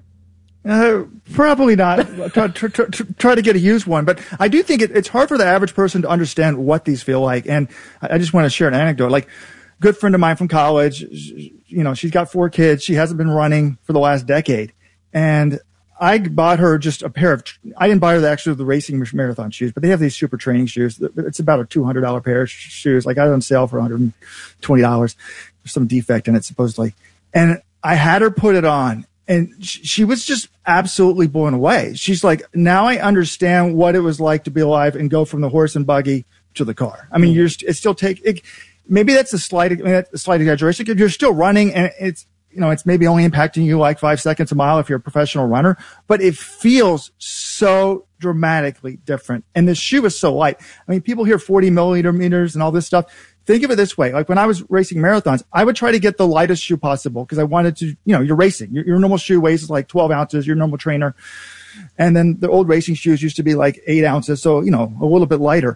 Uh, probably not. try, try, try, try to get a used one. But I do think it, it's hard for the average person to understand what these feel like. And I, I just want to share an anecdote. Like, good friend of mine from college, you know, she's got four kids. She hasn't been running for the last decade. And I bought her just a pair of, I didn't buy her the actually the racing marathon shoes, but they have these super training shoes. It's about a two hundred dollars pair of shoes. Like I got it on sale for one hundred twenty dollars. There's some defect in it supposedly. And I had her put it on, and she was just absolutely blown away. She's like, now I understand what it was like to be alive and go from the horse and buggy to the car. I mean, you're, it still take, it, maybe that's a slight, I mean, that's a slight exaggeration. You're still running, and it's, you know, it's maybe only impacting you like five seconds a mile if you're a professional runner, but it feels so dramatically different. And the shoe is so light. I mean, people hear forty millimeters and all this stuff. Think of it this way. Like when I was racing marathons, I would try to get the lightest shoe possible because I wanted to, you know, you're racing. Your, your normal shoe weighs like twelve ounces, your normal trainer. And then the old racing shoes used to be like eight ounces. So, you know, a little bit lighter.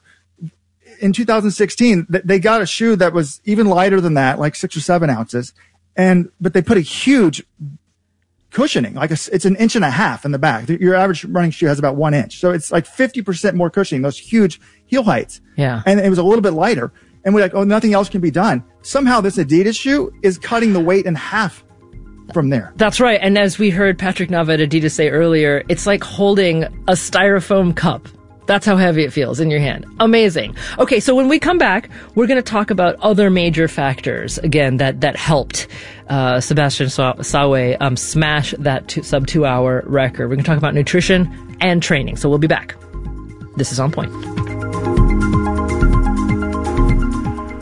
In two thousand sixteen, they got a shoe that was even lighter than that, like six or seven ounces. And, but they put a huge cushioning, like a, it's an inch and a half in the back. Your average running shoe has about one inch. So it's like fifty percent more cushioning, those huge heel heights. Yeah. And it was a little bit lighter. And we're like, oh, nothing else can be done. Somehow this Adidas shoe is cutting the weight in half from there. That's right. And as we heard Patrick Nava at Adidas say earlier, it's like holding a styrofoam cup. That's how heavy it feels in your hand. Amazing. Okay, so when we come back, we're going to talk about other major factors, again, that, that helped uh, Sebastian Sawe um, smash that two, sub two-hour record. We're going to talk about nutrition and training. So we'll be back. This is On Point.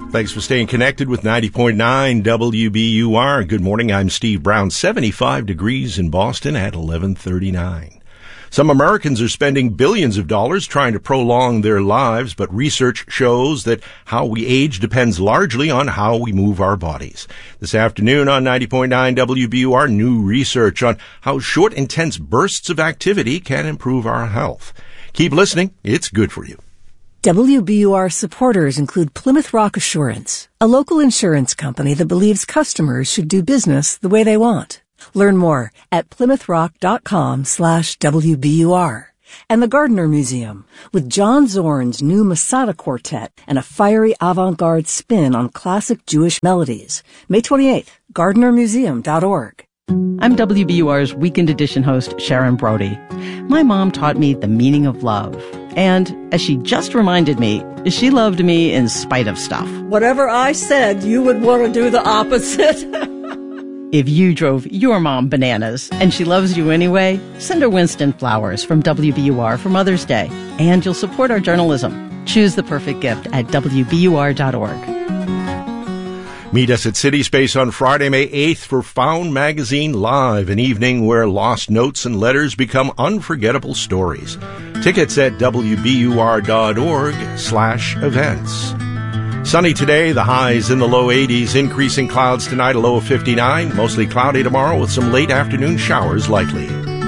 Thanks for staying connected with ninety point nine W B U R. Good morning. I'm Steve Brown. seventy-five degrees in Boston at eleven thirty-nine. Some Americans are spending billions of dollars trying to prolong their lives, but research shows that how we age depends largely on how we move our bodies. This afternoon on ninety point nine W B U R, new research on how short, intense bursts of activity can improve our health. Keep listening. It's good for you. W B U R supporters include Plymouth Rock Assurance, a local insurance company that believes customers should do business the way they want. Learn more at plymouthrock.com slash WBUR. And the Gardner Museum, with John Zorn's new Masada Quartet and a fiery avant-garde spin on classic Jewish melodies. May twenty-eighth, gardner museum dot org. I'm W B U R's Weekend Edition host, Sharon Brody. My mom taught me the meaning of love. And, as she just reminded me, she loved me in spite of stuff. Whatever I said, you would want to do the opposite. If you drove your mom bananas and she loves you anyway, send her Winston flowers from W B U R for Mother's Day. And you'll support our journalism. Choose the perfect gift at W B U R dot org. Meet us at City Space on Friday, May eighth for Found Magazine Live, an evening where lost notes and letters become unforgettable stories. Tickets at W B U R dot org slash events. Sunny today, the highs in the low eighties, increasing clouds tonight, a low of fifty-nine, mostly cloudy tomorrow with some late afternoon showers likely.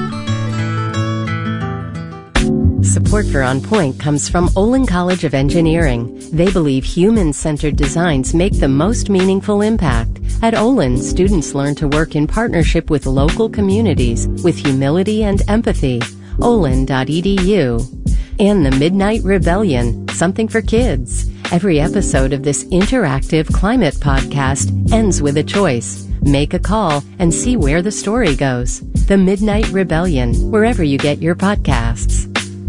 Support for On Point comes from Olin College of Engineering. They believe human-centered designs make the most meaningful impact. At Olin, students learn to work in partnership with local communities with humility and empathy. olin dot e d u. And the Midnight Rebellion, something for kids. Every episode of this interactive climate podcast ends with a choice. Make a call and see where the story goes. The Midnight Rebellion, wherever you get your podcasts.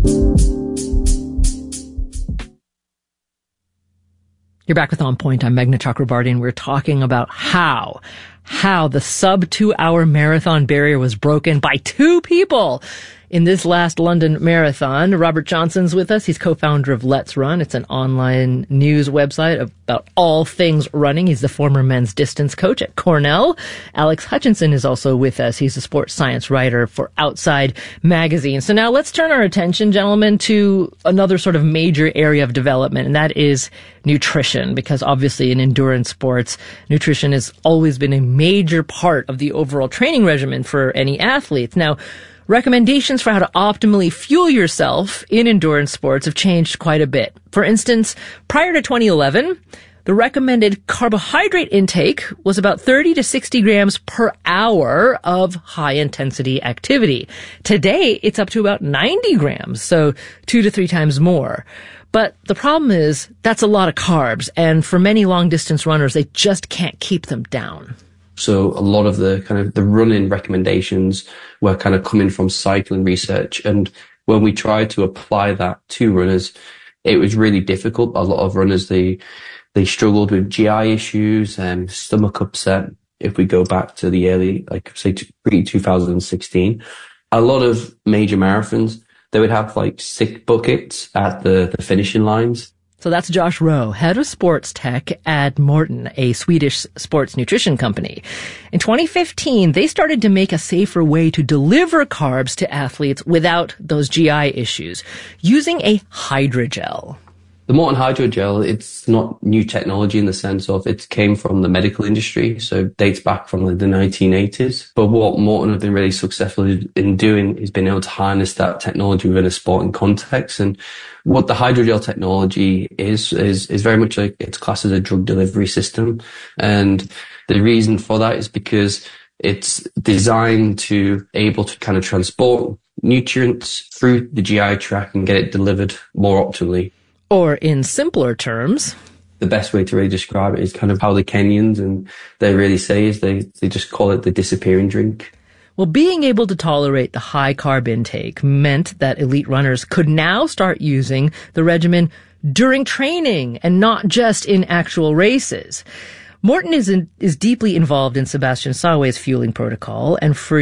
You're back with On Point. I'm Meghna Chakrabarty, and we're talking about how, how the sub-two-hour marathon barrier was broken by two people in this last London marathon. Robert Johnson's with us. He's co-founder of Let's Run. It's an online news website about all things running. He's the former men's distance coach at Cornell. Alex Hutchinson is also with us. He's a sports science writer for Outside Magazine. So now let's turn our attention, gentlemen, to another sort of major area of development, and that is nutrition, because obviously in endurance sports, nutrition has always been a major part of the overall training regimen for any athletes. Now, recommendations for how to optimally fuel yourself in endurance sports have changed quite a bit. For instance, prior to twenty eleven, the recommended carbohydrate intake was about thirty to sixty grams per hour of high-intensity activity. Today, it's up to about ninety grams, so two to three times more. But the problem is that's a lot of carbs, and for many long-distance runners, they just can't keep them down. So a lot of the kind of the running recommendations were kind of coming from cycling research. And when we tried to apply that to runners, it was really difficult. A lot of runners, they, they struggled with G I issues and stomach upset. If we go back to the early, like say pre twenty sixteen, a lot of major marathons, they would have like sick buckets at the, the finishing lines. So that's Josh Rowe, head of sports tech at Morton, a Swedish sports nutrition company. In twenty fifteen, they started to make a safer way to deliver carbs to athletes without those G I issues, using a hydrogel. The Morton Hydrogel, it's not new technology in the sense of it came from the medical industry, so it dates back from like the nineteen eighties. But what Morton have been really successful in doing is being able to harness that technology within a sporting context. And what the hydrogel technology is, is, is very much like it's classed as a drug delivery system. And the reason for that is because it's designed to able to kind of transport nutrients through the G I tract and get it delivered more optimally. Or in simpler terms, the best way to really describe it is kind of how the Kenyans and they really say is they, they just call it the disappearing drink. Well, being able to tolerate the high carb intake meant that elite runners could now start using the regimen during training and not just in actual races. Morton is in, is deeply involved in Sebastian Sawe's fueling protocol, and for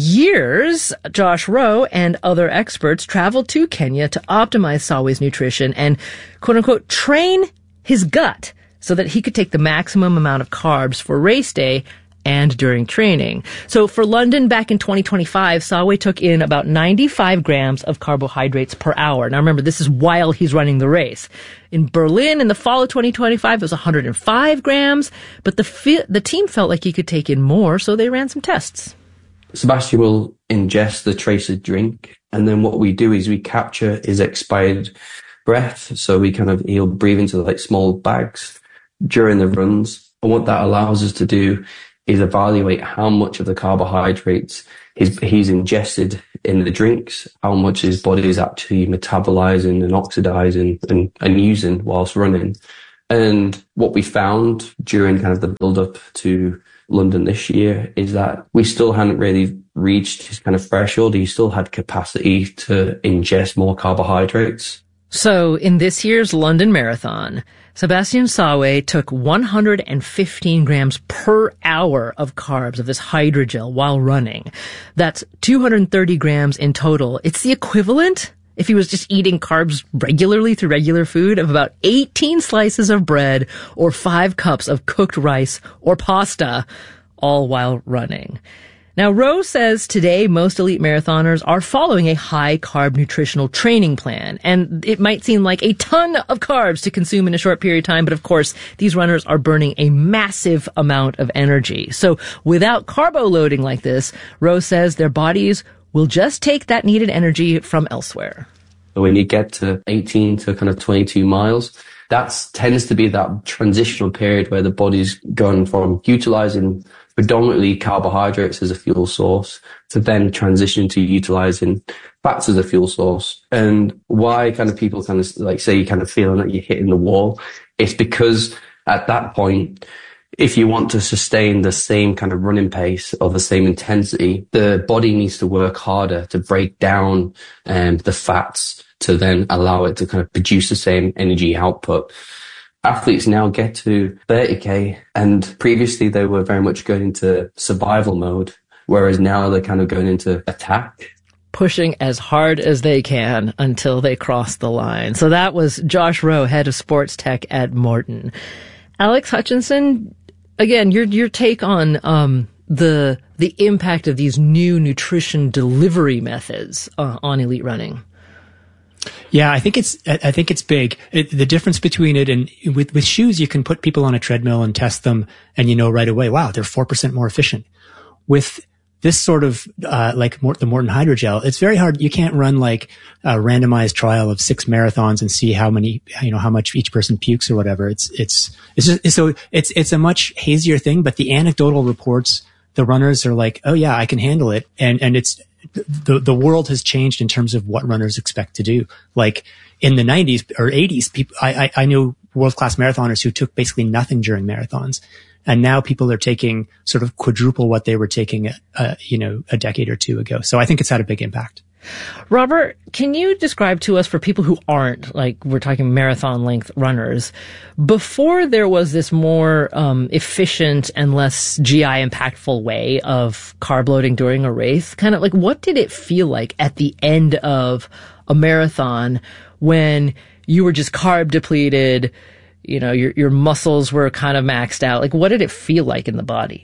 years, Josh Rowe and other experts traveled to Kenya to optimize Sawe's nutrition and, quote-unquote, train his gut so that he could take the maximum amount of carbs for race day and during training. So for London back in twenty twenty-five, Sawe took in about ninety-five grams of carbohydrates per hour. Now remember, this is while he's running the race. In Berlin in the fall of twenty twenty-five, it was one hundred five grams, but the fi- the team felt like he could take in more, so they ran some tests. Sebastian will ingest the tracer drink, and then what we do is we capture his expired breath. So we kind of, he'll breathe into like small bags during the runs. And what that allows us to do is evaluate how much of the carbohydrates he's, he's ingested in the drinks, how much his body is actually metabolizing and oxidizing and, and using whilst running. And what we found during kind of the build-up to London this year is that we still hadn't really reached his kind of threshold. He still had capacity to ingest more carbohydrates. So in this year's London Marathon, Sebastian Sawe took one hundred fifteen grams per hour of carbs of this hydrogel while running. That's two hundred thirty grams in total. It's the equivalent, if he was just eating carbs regularly through regular food, of about eighteen slices of bread or five cups of cooked rice or pasta, all while running. Now, Rowe says today most elite marathoners are following a high-carb nutritional training plan, and it might seem like a ton of carbs to consume in a short period of time, but of course, these runners are burning a massive amount of energy. So without carbo loading like this, Rowe says their bodies will just take that needed energy from elsewhere. When you get to eighteen to kind of twenty-two miles, that tends to be that transitional period where the body's gone from utilizing predominantly carbohydrates as a fuel source to then transition to utilizing fats as a fuel source. And why kind of people kind of like say you're kind of feeling that you're hitting the wall, it's because at that point, if you want to sustain the same kind of running pace or the same intensity, the body needs to work harder to break down um, the fats to then allow it to kind of produce the same energy output. Athletes now get to thirty K, and previously they were very much going into survival mode, whereas now they're kind of going into attack. Pushing as hard as they can until they cross the line. So that was Josh Rowe, head of sports tech at Morton. Alex Hutchinson, again, your your take on um, the the impact of these new nutrition delivery methods uh, on elite running. Yeah, I think it's I think it's big. It, the difference between it and with with shoes, you can put people on a treadmill and test them, and you know right away, wow, they're four percent more efficient. With this sort of uh like Mort, the Morton Hydrogel, it's very hard. You can't run like a randomized trial of six marathons and see how many, you know, how much each person pukes or whatever. It's it's it's just so it's it's a much hazier thing. But the anecdotal reports, the runners are like, oh yeah, I can handle it, and and it's. The, the world has changed in terms of what runners expect to do. Like in the nineties or eighties, people, I, I, I knew world-class marathoners who took basically nothing during marathons. And now people are taking sort of quadruple what they were taking, uh, you know, a decade or two ago. So I think it's had a big impact. Robert, can you describe to us, for people who aren't, like, we're talking marathon length runners, before there was this more um, efficient and less G I impactful way of carb loading during a race, kind of like, what did it feel like at the end of a marathon when you were just carb depleted, you know, your your muscles were kind of maxed out? Like, what did it feel like in the body?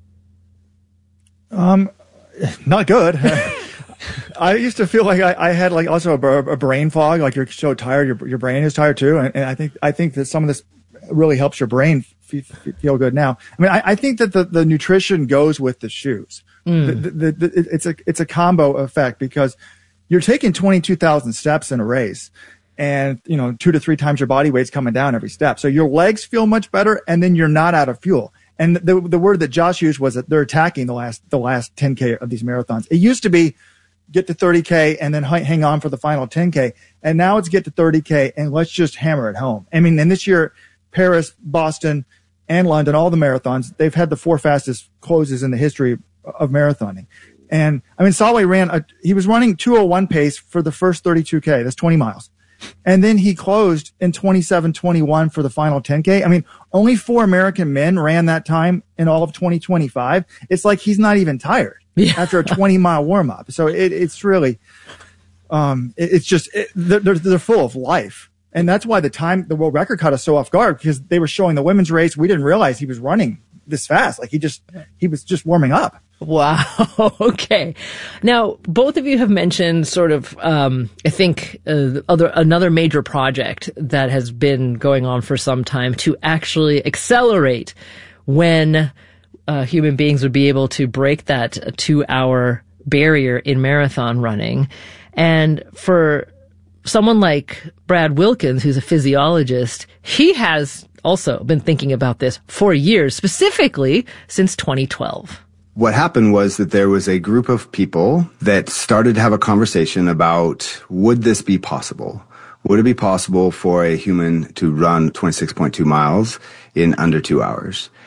Um, not good. I used to feel like I, I had like also a, a brain fog, like you're so tired, your your brain is tired too, and, and I think I think that some of this really helps your brain f- f- feel good now. I mean, I, I think that the, the nutrition goes with the shoes. Mm. The, the, the, the, it's a it's a combo effect because you're taking twenty-two thousand steps in a race, and you know two to three times your body weight's coming down every step, so your legs feel much better, and then you're not out of fuel. And the the word that Josh used was that they're attacking the last the last ten K of these marathons. It used to be get to thirty K and then hang on for the final ten K. And now it's get to thirty K and let's just hammer it home. I mean, and this year, Paris, Boston, and London, all the marathons, they've had the four fastest closes in the history of marathoning. And I mean, Sawe ran, a, he was running two oh one pace for the first thirty-two K. That's twenty miles. And then he closed in twenty-seven twenty-one for the final ten K. I mean, only four American men ran that time in all of twenty twenty-five. It's like he's not even tired. Yeah. After a twenty mile warm up. So it, it's really, um, it, it's just, it, they're, they're full of life. And that's why the time, the world record caught us so off guard, because they were showing the women's race. We didn't realize he was running this fast. Like he just, he was just warming up. Wow. Okay. Now, both of you have mentioned sort of, um, I think, uh, other, another major project that has been going on for some time to actually accelerate when uh, human beings would be able to break that two hour barrier in marathon running. And for someone like Brad Wilkins, who's a physiologist, he has also been thinking about this for years, specifically since twenty twelve. What happened was that there was a group of people that started to have a conversation about, would this be possible? Would it be possible for a human to run twenty-six point two miles in under two hours?